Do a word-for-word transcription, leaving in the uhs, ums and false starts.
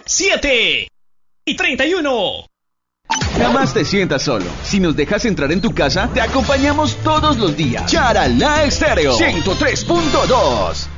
siete y treinta y uno. Jamás te sientas solo. Si nos dejas entrar en tu casa, te acompañamos todos los días. Charalá Estéreo ciento tres punto dos.